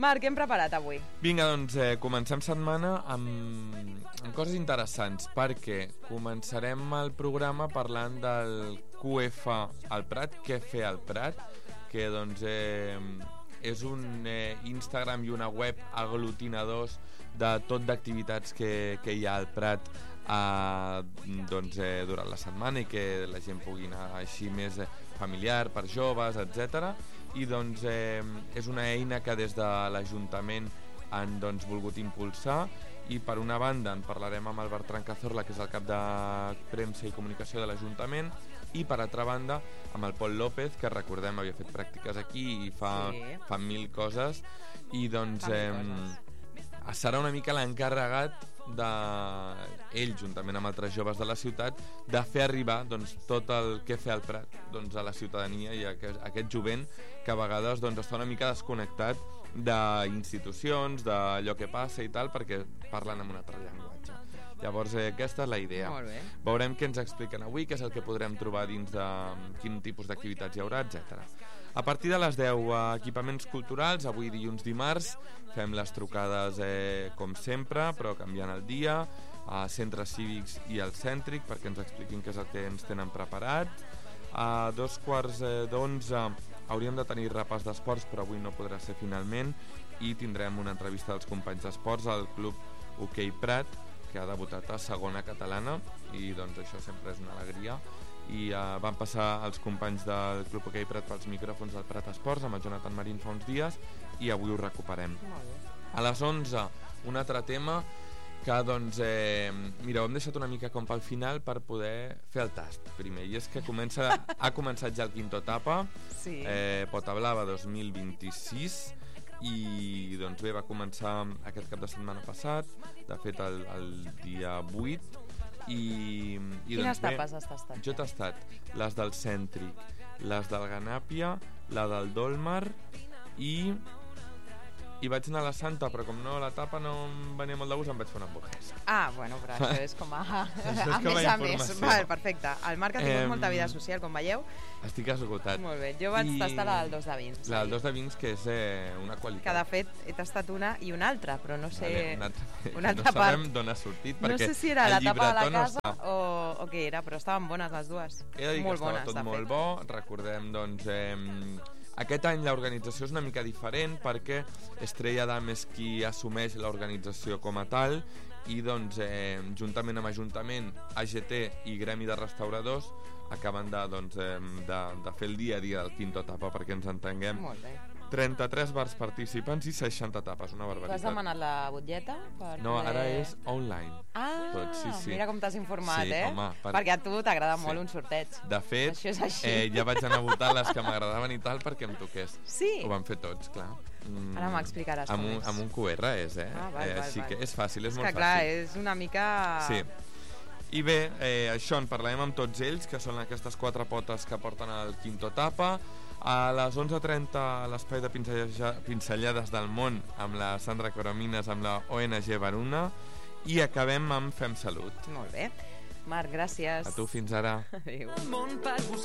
Marc, què hem preparat avui? Vinga, doncs comencem setmana amb coses interessants, perquè començarem el programa parlant del QF al Prat, què fer al Prat, que doncs és un Instagram i una web aglutinadors de tot d'activitats que hi ha al Prat durant la setmana i que la gent pugui anar així més familiar, per joves, etc. I doncs és una eina que des de l'Ajuntament han volgut impulsar, i per una banda en parlarem amb el Bertran Cazorla, que és el cap de premsa i comunicació de l'Ajuntament, i per altra banda amb el Pol López, que recordem havia fet pràctiques aquí i fa 1000 coses, i doncs serà una mica l'encarregat ell, juntament amb altres joves de la ciutat, de fer arribar tot el que fer al Prat a la ciutadania i a aquest jovent que a vegades està una mica desconnectat d'institucions, d'allò que passa i tal, perquè parlen en un altre llenguatge. Llavors aquesta és la idea. Veurem què ens expliquen avui, què és el que podrem trobar dins de quin tipus d'activitats hi haurà, etc. A partir de les 10, equipaments culturals. Avui dilluns, dimarts, fem les trucades com sempre, però canviant el dia, a centres cívics i al cèntric, perquè ens expliquin què és el que ens tenen preparat. A 11:15 hauríem de tenir repàs d'esports, però avui no podrà ser finalment, i tindrem una entrevista dels companys d'esports al Club Hoquei Prat, que ha debutat a segona catalana, i doncs això sempre és una alegria. I van passar els companys del Club Hoquei Prat pels micròfons del Prat Esports amb el Jonathan Marín fa uns dies, i avui ho recuperem. A les 11 un altre tema que mira, ho hem deixat una mica com pel final per poder fer el tast primer, i és que ha començat ja el Quinto Etapa, Potablava 2026, i doncs bé, va començar aquest cap de setmana passat, de fet el dia 8, i quines tapes has tastat? Jo he tastat les del Cèntric, les del Ganàpia, la del Dolmar, i vaig anar a la Santa, però com no, la tapa no em venia molt de gust, em vaig fer una hamburguesa. Bueno, però això és com a més a més. Vale, perfecte. El Marc ha tingut molta vida social, com veieu. Estic esgotat. Molt bé. Jo vaig tastar la del 2 de vins. La del 2 de vins, que és una qualitat. Que de fet he tastat una i una altra, però no sé... Una altra part. No sabem d'on ha sortit, perquè no sé si era la tapa de la casa o què era, però estaven bones les dues. He de dir que estava tot molt bo. Recordem, doncs... Aquest any l'organització és una mica diferent, perquè Estrella d'Am és qui assumeix l'organització com a tal, i doncs juntament amb Ajuntament, AGT i Gremi de Restauradors acaben de fer el dia a dia del Quinto Etapa, perquè ens entenguem. Molt bé. 33 bars participants i 60 tapes, una barbaritat. Has demanat la butlleta? No, ara és online. Mira com t'has informat, home, perquè a tu t'agrada molt un sorteig. De fet, això és així. Ja vaig anar a votar les que m'agradaven i tal perquè em toqués. Sí? Ho van fer tots, clar. Ara m'explicaràs com és. Amb un QR és, així que és fàcil, és molt fàcil. Clar, és una mica... Sí. I bé, això en parlarem amb tots ells, que són aquestes 4 potes que porten el Quinto Etapa. A les 11:30 a l'espai de pinzellades del món amb la Sandra Coromines, amb la ONG Varuna, i acabem amb Fem Salut. Molt bé. Marc, gràcies. A tu, fins ara. Adéu.